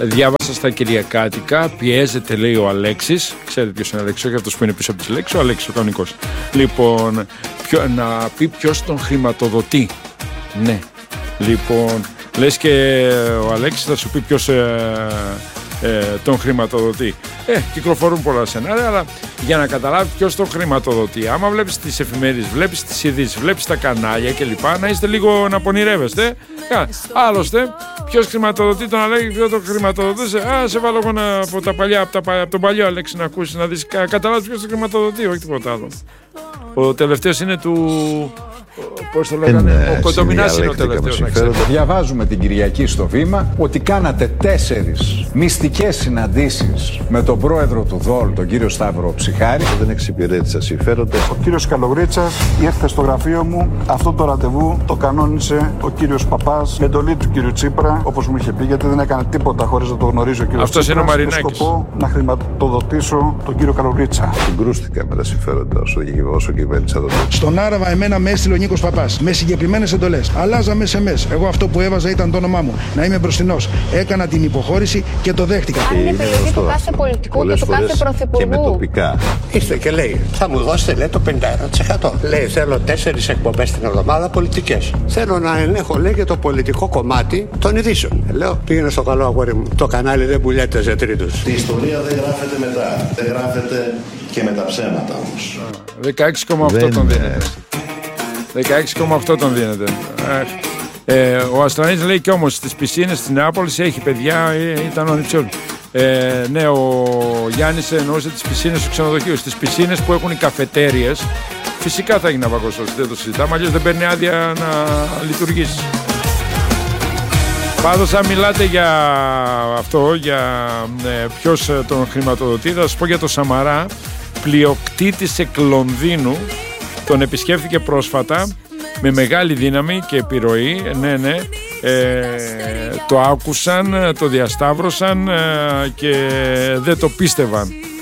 Διάβασα στα Κυριακάτικα, πιέζεται, λέει, ο Αλέξης. Ξέρετε ποιος είναι ο Αλέξης, όχι αυτός που είναι πίσω από τις λέξεις, ο Αλέξης ο κανονικός. Λοιπόν, να πει ποιος τον χρηματοδοτεί. Ναι. Λοιπόν, λες και ο Αλέξης θα σου πει ποιος τον χρηματοδοτεί. Κυκλοφορούν πολλά σενάρια, αλλά για να καταλάβει ποιος τον χρηματοδοτεί, άμα βλέπεις τις εφημερίδες, βλέπεις τις ειδήσεις, βλέπεις τα κανάλια κλπ., να είστε λίγο να πονηρεύεστε. Άλλωστε, ποιος χρηματοδοτεί τον Αλέξη, ποιος τον χρηματοδοτούσε. Σε βάλω εγώ από τον παλιό Αλέξη να ακούσεις, να δεις, καταλάβεις ποιος τον χρηματοδοτεί, όχι τίποτα άλλο. Ο τελευταίος είναι του. Πώς το λέγανε, ο Κοντομινάς είναι ο τελευταίος. Διαβάζουμε την Κυριακή στο Βήμα ότι κάνατε 4 μυστικές συναντήσεις με τον πρόεδρο του ΔΟΛ, τον κύριο Σταύρο Ψιχάρη. Δεν εξυπηρέτησα συμφέροντα. Ο κύριος Καλογρίτσας ήρθε στο γραφείο μου. Αυτό το ραντεβού το κανόνισε ο κύριος Παπάς με εντολή του κύριου Τσίπρα, όπως μου είχε πει, γιατί δεν έκανε τίποτα χωρίς να το γνωρίζει ο κύριος Τσίπρας. Αυτός είναι ο Μαρινάκης. Με σκοπό να χρηματοδοτήσω τον κύριο Καλογρίτσα. Συγκρούστηκα με τα συμφέροντα όσο κυβέρνησα εδώ. Στον Άραβα εμένα με έστειλε ο Νίκος Παπάς με συγκεκριμένες εντολές. Αλλάζαμε SMS. Εγώ αυτό που έβαζα ήταν το όνομά μου. Να είμαι μπροστινός. Έκανα την υποχώρηση και το δέχτηκα. Αν είναι επιλογή του κάθε πολιτικού και του κάθε πρωθυπουργού. Και με τοπικά. Ήρθε και λέει, θα μου δώσετε, λέει, το 50%. Λέει, θέλω 4 εκπομπές την εβδομάδα πολιτικές. Θέλω να ελέγχω, λέει, και το πολιτικό κομμάτι των ειδήσεων. Λέω, πήγαινε στο καλό, αγόρι μου. Το κανάλι δεν πουλιέται σε τρίτους. Η ιστορία δεν γράφεται μετά. Δεν γράφεται και με τα ψέματα όμως. 16,8 τον δίνεται. 16,8 τον δίνεται. Ο Αστρανής λέει κι όμως στις πισίνες της Νεάπολης έχει παιδιά, ήταν ο ανιψιός. Ναι, ο Γιάννης εννοούσε τις πισίνες του ξενοδοχείου. Στις πισίνες που έχουν οι καφετέριες, φυσικά θα γίνει απαγωσός, δεν το συζητάμε, αλλιώς δεν παίρνει άδεια να λειτουργήσει. Πάντως, αν μιλάτε για αυτό, για ποιος τον χρηματοδοτεί, θα σας πω για το Σαμαρά, πλειοκτήτης εκ Λονδίνου. Τον επισκέφθηκε πρόσφατα με μεγάλη δύναμη και επιρροή. Ναι. Το άκουσαν, το διασταύρωσαν και δεν το πίστευαν.